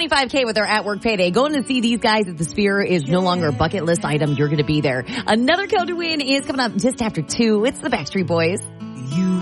$25K with their at-work payday. Going to see these guys at the Sphere is no longer a bucket list item. You're going to be there. Another code to win is coming up just after 2. It's the Backstreet Boys. You